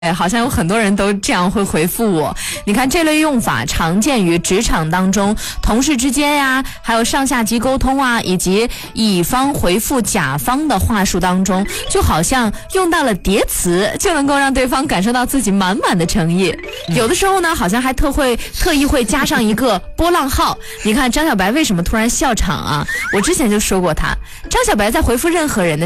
好像有很多人都这样会回复我。你看这类用法常见于职场当中，同事之间呀，还有上下级沟通啊，以及乙方回复甲方的话术当中，就好像用到了叠词，就能够让对方感受到自己满满的诚意。有的时候呢，好像还特意会加上一个波浪号。你看张小白为什么突然笑场啊？我之前就说过他，张小白在回复任何人的